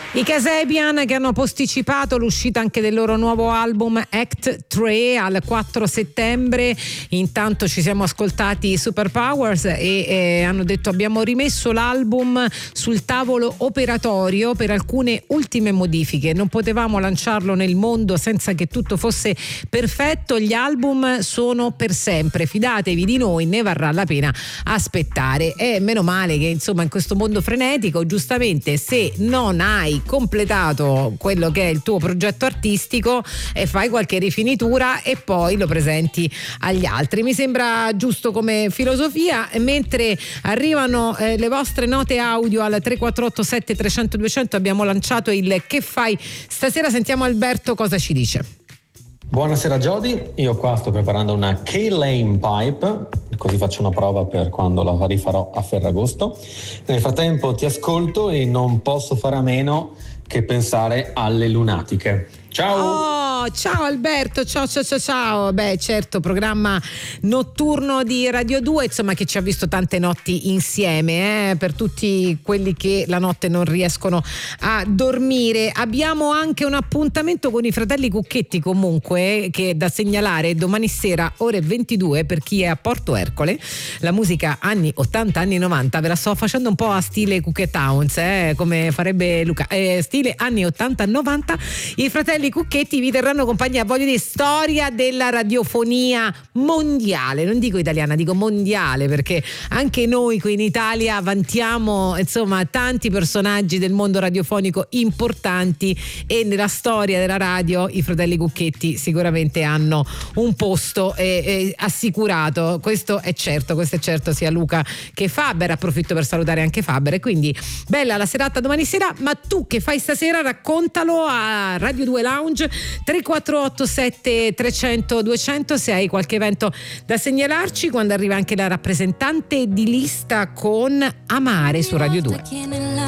I Kasabian, che hanno posticipato l'uscita anche del loro nuovo album Act 3 al 4 settembre. Intanto ci siamo ascoltati Superpowers e hanno detto: abbiamo rimesso l'album sul tavolo operatorio per alcune ultime modifiche, non potevamo lanciarlo nel mondo senza che tutto fosse perfetto. Gli album sono per sempre, fidatevi di noi, ne varrà la pena aspettare. E meno male che insomma in questo mondo frenetico, giustamente, se non hai completato quello che è il tuo progetto artistico e fai qualche rifinitura e poi lo presenti agli altri. Mi sembra giusto come filosofia. Mentre arrivano le vostre note audio al 348 7300 200, abbiamo lanciato il Che fai stasera. Sentiamo Alberto cosa ci dice. Buonasera Jody, io qua sto preparando una K-Lane Pipe, così faccio una prova per quando la rifarò a Ferragosto. Nel frattempo ti ascolto e non posso fare a meno che pensare alle lunatiche. Ciao! Oh, ciao Alberto, ciao. Beh, certo, programma notturno di Radio 2, insomma, che ci ha visto tante notti insieme, per tutti quelli che la notte non riescono a dormire. Abbiamo anche un appuntamento con i fratelli Cucchetti, comunque, che è da segnalare domani sera ore 22 per chi è a Porto Ercole. La musica anni 80, anni 90, ve la sto facendo un po' a stile Cookie Towns, come farebbe Luca, stile anni 80-90. I fratelli Cucchetti vi terranno compagnia, voglio dire, storia della radiofonia mondiale, non dico italiana, dico mondiale, perché anche noi qui in Italia vantiamo insomma tanti personaggi del mondo radiofonico importanti, e nella storia della radio i fratelli Cucchetti sicuramente hanno un posto assicurato. Questo è certo, sia Luca che Faber. Approfitto per salutare anche Faber. E quindi bella la serata domani sera. Ma tu che fai stasera? Raccontalo a Radio 2 Lounge 348 7300 200 se hai qualche evento da segnalarci, quando arriva anche la rappresentante di lista con Amare su Radio 2.